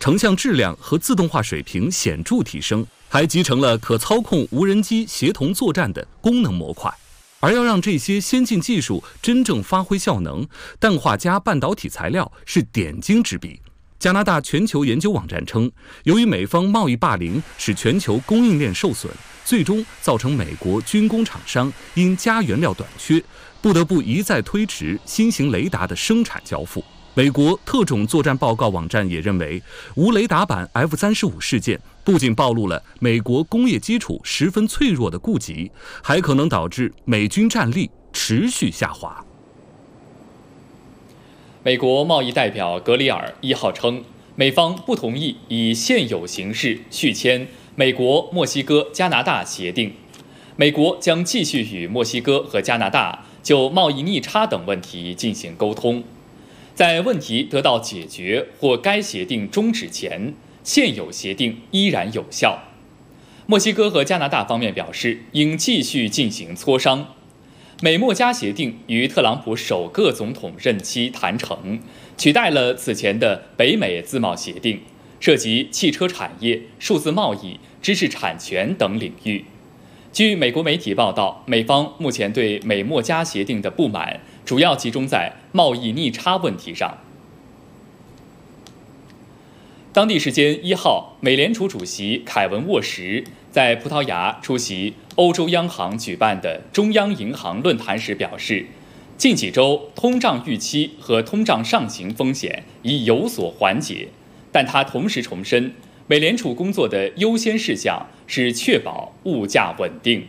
成像质量和自动化水平显著提升，还集成了可操控无人机协同作战的功能模块。而要让这些先进技术真正发挥效能，氮化镓半导体材料是点睛之笔。加拿大全球研究网站称，由于美方贸易霸凌使全球供应链受损，最终造成美国军工厂商因镓原料短缺，不得不一再推迟新型雷达的生产交付。美国特种作战报告网站也认为，无雷达版 F-35事件不仅暴露了美国工业基础十分脆弱的痼疾，还可能导致美军战力持续下滑。 美国贸易代表格里尔1号称，美方不同意以现有形式续签美国、墨西哥、加拿大协定，美国将继续与墨西哥和加拿大就贸易逆差等问题进行沟通。在问题得到解决或该协定终止前，现有协定依然有效。墨西哥和加拿大方面表示，应继续进行磋商。美墨加协定于特朗普首个总统任期谈成，取代了此前的北美自贸协定，涉及汽车产业、数字贸易、知识产权等领域。据美国媒体报道，美方目前对美墨加协定的不满主要集中在贸易逆差问题上。当地时间1号，美联储主席凯文·沃什在葡萄牙出席欧洲央行举办的中央银行论坛时表示，近几周通胀预期和通胀上行风险已有所缓解，但他同时重申，美联储工作的优先事项是确保物价稳定。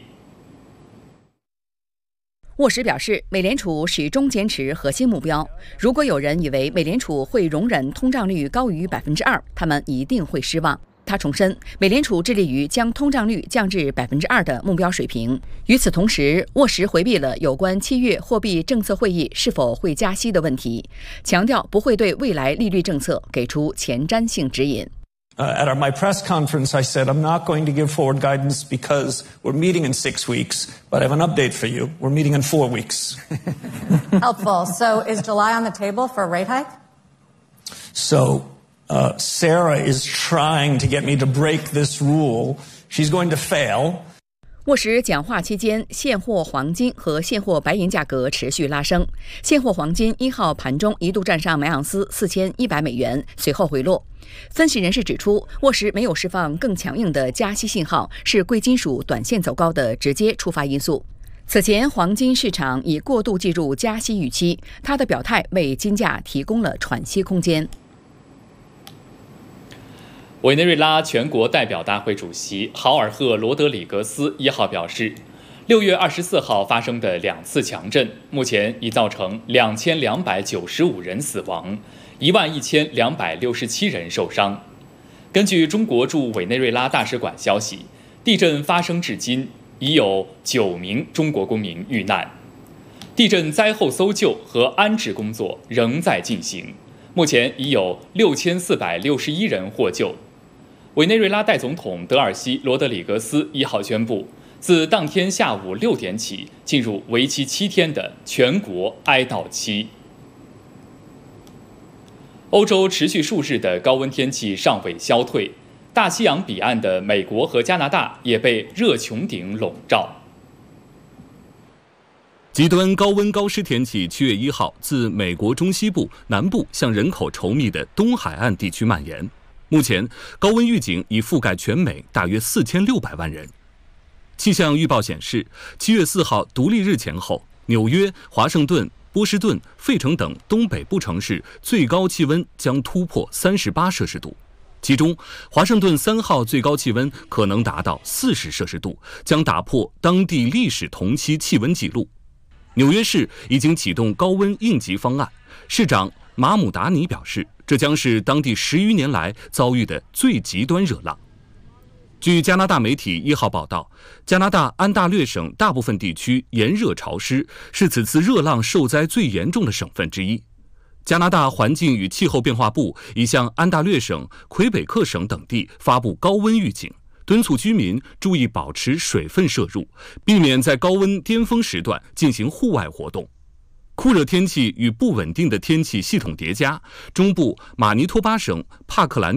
沃什表示，美联储始终坚持核心目标。如果有人以为美联储会容忍通胀率高于2%，他们一定会失望。他重申，美联储致力于将通胀率降至2%的目标水平。与此同时，沃什回避了有关7月货币政策会议是否会加息的问题，强调不会对未来利率政策给出前瞻性指引。 At my press conference, I said, I'm not going to give forward guidance because we're meeting in 6 weeks, but I have an update for you. We're meeting in 4 weeks. Helpful. So is July on the table for a rate hike? So Sarah is trying to get me to break this rule. She's going to fail. 沃什讲话期间，现货黄金和现货白银价格持续拉升。现货黄金1号盘中一度站上每盎司4100美元，随后回落。分析人士指出，沃什没有释放更强硬的加息信号，是贵金属短线走高的直接触发因素。此前，黄金市场已过度计入加息预期，他的表态为金价提供了喘息空间。 委内瑞拉全国代表大会主席豪尔赫·罗德里格斯1号表示，6月24号发生的2次强震，目前已造成2295人死亡，11267人受伤。根据中国驻委内瑞拉大使馆消息，地震发生至今已有9名中国公民遇难。地震灾后搜救和安置工作仍在进行，目前已有6461人获救。委内瑞拉代总统德尔西·罗德里格斯1号宣布，自当天下午6点起进入为期7天的全国哀悼期。欧洲持续数日的高温天气尚未消退，大西洋彼岸的美国和加拿大也被热穹顶笼罩。 极端高温高湿天气7月1号自美国中西部、南部向人口稠密的东海岸地区蔓延。目前，高温预警已覆盖全美大约4600万人。气象预报显示，7月4号独立日前后，纽约、华盛顿、波士顿、费城等东北部城市最高气温将突破38摄氏度。其中，华盛顿3号最高气温可能达到40摄氏度，将打破当地历史同期气温纪录。纽约市已经启动高温应急方案，市长马姆达尼表示，这将是当地10余年来遭遇的最极端热浪。据加拿大媒体1号报道，加拿大安大略省大部分地区炎热潮湿，是此次热浪受灾最严重的省份之一。加拿大环境与气候变化部已向安大略省、魁北克省等地发布高温预警，敦促居民注意保持水分摄入，避免在高温巅峰时段进行户外活动。酷热天气与不稳定的天气系统叠加，中部马尼托巴省帕克兰